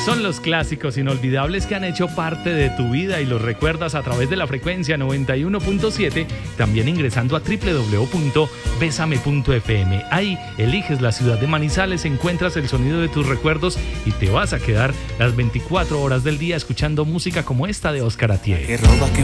Son los clásicos inolvidables que han hecho parte de tu vida y los recuerdas a través de la frecuencia 91.7, también ingresando a www.besame.fm. Ahí eliges la ciudad de Manizales, encuentras el sonido de tus recuerdos y te vas a quedar las 24 horas del día escuchando música como esta de Óscar Atié.